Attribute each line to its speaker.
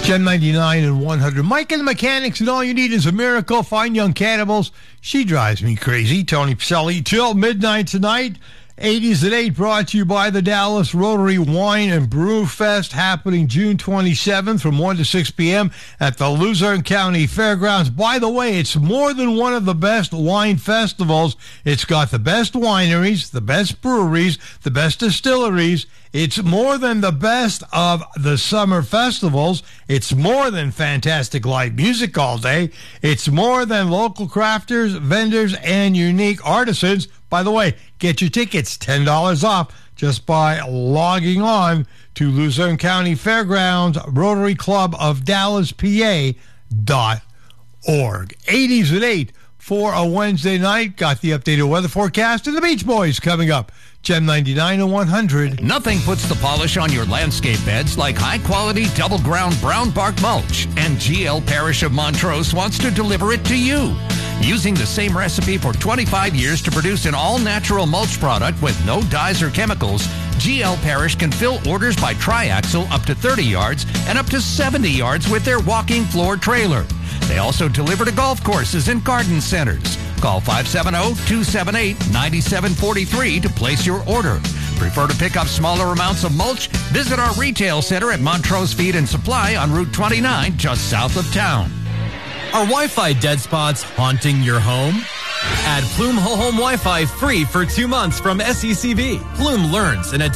Speaker 1: Gen 99 and 100. Mike and the Mechanics, and all you need is a miracle. Find Young Cannibals. She drives me crazy. Tony Pacelli till midnight tonight. 80s at 8 brought to you by the Dallas Rotary Wine and Brew Fest, happening June 27th from 1 to 6 p.m. at the Luzerne County Fairgrounds. By the way, it's more than one of the best wine festivals. It's got the best wineries, the best breweries, the best distilleries. It's more than the best of the summer festivals. It's more than fantastic live music all day. It's more than local crafters, vendors, and unique artisans. By the way, get your tickets $10 off just by logging on to Luzerne County Fairgrounds Rotary Club of Dallas, PA.org. 80s at 8 for a Wednesday night. Got the updated weather forecast and the Beach Boys coming up. Gem 99 and 100.
Speaker 2: Nothing puts the polish on your landscape beds like high-quality double-ground brown bark mulch. And GL Parish of Montrose wants to deliver it to you. Using the same recipe for 25 years to produce an all-natural mulch product with no dyes or chemicals, GL Parish can fill orders by triaxle up to 30 yards and up to 70 yards with their walking floor trailer. They also deliver to golf courses and garden centers. Call 570-278-9743 to place your order. Prefer to pick up smaller amounts of mulch? Visit our retail center at Montrose Feed and Supply on Route 29, just south of town.
Speaker 3: Are Wi-Fi dead spots haunting your home? Add Plume Whole Home Wi-Fi free for 2 months from SECB. Plume learns and